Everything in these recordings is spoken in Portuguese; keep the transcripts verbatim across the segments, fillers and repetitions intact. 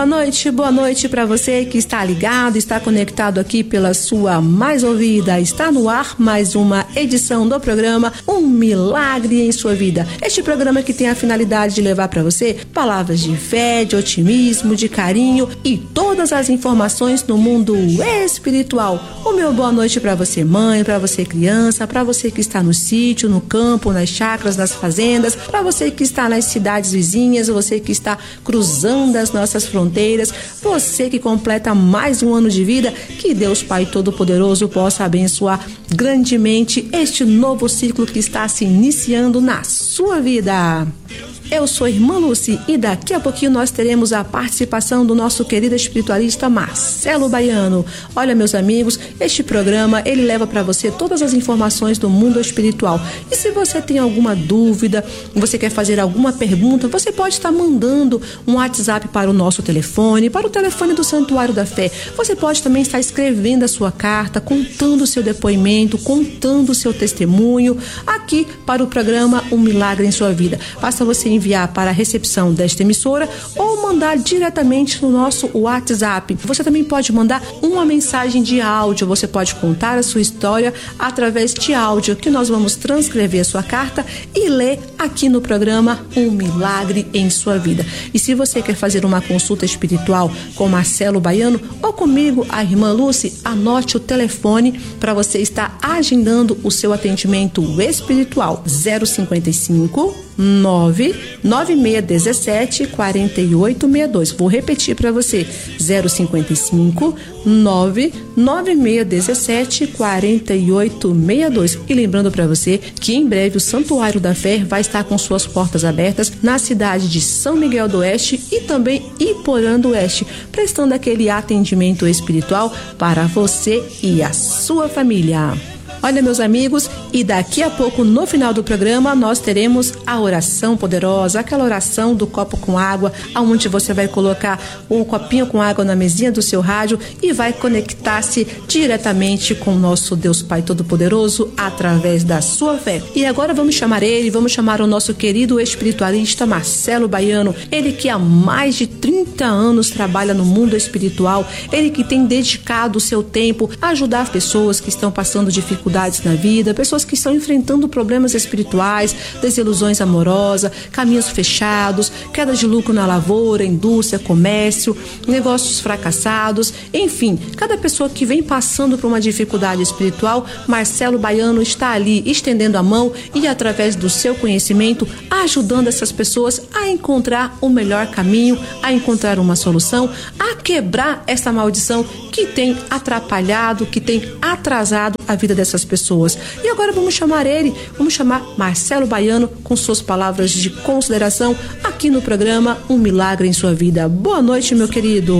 Boa noite, boa noite para você que está ligado, está conectado aqui pela sua mais ouvida. Está no ar mais uma edição do programa Um Milagre em Sua Vida. Este programa que tem a finalidade de levar para você palavras de fé, de otimismo, de carinho e todas as informações no mundo espiritual. O meu boa noite para você, mãe, para você, criança, para você que está no sítio, no campo, nas chácaras, nas fazendas, para você que está nas cidades vizinhas, você que está cruzando as nossas fronteiras, você que completa mais um ano de vida, que Deus Pai Todo-Poderoso possa abençoar grandemente este novo ciclo que está se iniciando na sua vida. Eu sou a irmã Lucy e daqui a pouquinho nós teremos a participação do nosso querido espiritualista Marcelo Baiano. Olha, meus amigos, este programa ele leva para você todas as informações do mundo espiritual. E se você tem alguma dúvida, você quer fazer alguma pergunta, você pode estar mandando um WhatsApp para o nosso telefone, para o telefone do Santuário da Fé. Você pode também estar escrevendo a sua carta, contando o seu depoimento, contando o seu testemunho aqui para o programa Um Milagre em Sua Vida. Basta você enviar para a recepção desta emissora ou mandar diretamente no nosso WhatsApp. Você também pode mandar uma mensagem de áudio, você pode contar a sua história através de áudio, que nós vamos transcrever a sua carta e ler aqui no programa Um Milagre em Sua Vida. E se você quer fazer uma consulta espiritual com Marcelo Baiano ou comigo, a irmã Lucy, anote o telefone para você estar agendando o seu atendimento espiritual. zero cinquenta e cinco, nove nove seis um sete, quatro oito seis dois. Vou repetir para você: zero cinquenta e cinco, nove nove seis um sete, quatro oito seis dois. E lembrando para você que em breve o Santuário da Fé vai estar com suas portas abertas na cidade de São Miguel do Oeste e também Iporã do Oeste, prestando aquele atendimento espiritual para você e a sua família. Olha, meus amigos, e daqui a pouco, no final do programa, nós teremos a oração poderosa, aquela oração do copo com água, onde você vai colocar o copinho com água na mesinha do seu rádio e vai conectar-se diretamente com o nosso Deus Pai Todo-Poderoso através da sua fé. E agora vamos chamar ele, vamos chamar o nosso querido espiritualista Marcelo Baiano, ele que há mais de trinta anos trabalha no mundo espiritual, ele que tem dedicado o seu tempo a ajudar pessoas que estão passando dificuldades na vida, pessoas que estão enfrentando problemas espirituais, desilusões amorosas, caminhos fechados, queda de lucro na lavoura, indústria, comércio, negócios fracassados, enfim, cada pessoa que vem passando por uma dificuldade espiritual, Marcelo Baiano está ali estendendo a mão e através do seu conhecimento ajudando essas pessoas a encontrar o melhor caminho, a encontrar uma solução, a quebrar essa maldição que tem atrapalhado, que tem atrasado a vida dessas pessoas. E agora vamos chamar ele, vamos chamar Marcelo Baiano com suas palavras de consideração aqui no programa Um Milagre em Sua Vida. Boa noite, meu querido.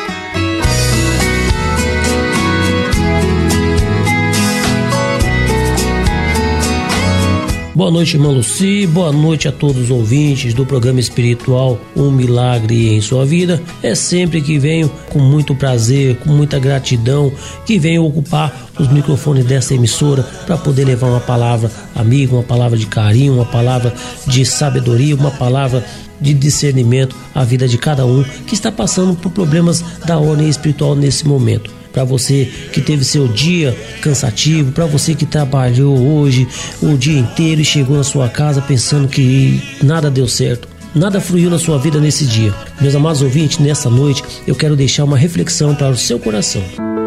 Boa noite, irmã Lucy, boa noite a todos os ouvintes do programa espiritual Um Milagre em Sua Vida. É sempre que venho com muito prazer, com muita gratidão, que venho ocupar os microfones dessa emissora para poder levar uma palavra amiga, uma palavra de carinho, uma palavra de sabedoria, uma palavra de discernimento à vida de cada um que está passando por problemas da ordem espiritual nesse momento. Para você que teve seu dia cansativo, para você que trabalhou hoje o dia inteiro e chegou na sua casa pensando que nada deu certo, nada fluiu na sua vida nesse dia. Meus amados ouvintes, nessa noite eu quero deixar uma reflexão para o seu coração.